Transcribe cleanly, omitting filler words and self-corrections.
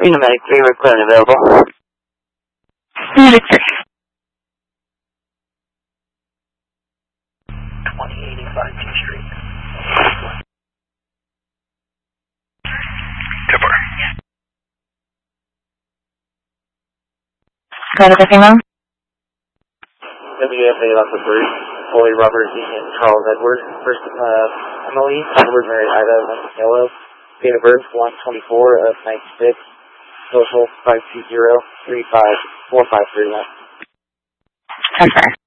Medic 3, we're clearly available. Medic 3. 2085 T Street. Tipper. Go to the female. WFA Alpha 3, Foley Robert Deacon Charles Edward, first Emily, Edward Mary Ida Yellow, date of birth 1/24 of 96, social 520-354531. Confirm.